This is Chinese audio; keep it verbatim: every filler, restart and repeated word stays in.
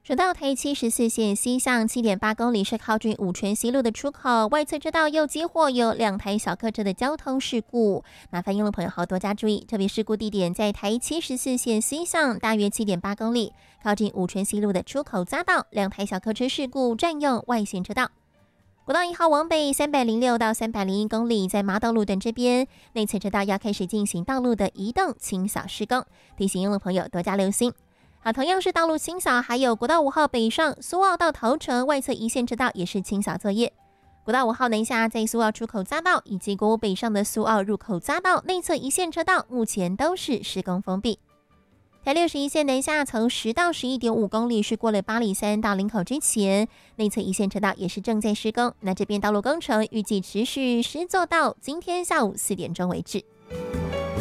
说到台七十四线西向 七点八 公里是靠近五权西路的出口，外侧车道又接获有两台小客车的交通事故，麻烦用路朋友好多加注意，特别事故地点在台七十四线西向大约 七点八 公里，靠近五权西路的出口匝道，两台小客车事故占用外线车道。国道一号往北三百零六到三百零一公里，在麻豆路等这边内侧车道要开始进行道路的移动清扫施工，提醒用路朋友多加留心。好，同样是道路清扫，还有国道五号北上苏澳到头城外侧一线车道也是清扫作业。国道五号南下在苏澳出口匝道以及国五北上的苏澳入口匝道内侧一线车道目前都是施工封闭。台六十一线南下从十到十一点五公里是过了八里山到林口之前，内侧一线车道也是正在施工。那这边道路工程预计持续施作到今天下午四点钟为止。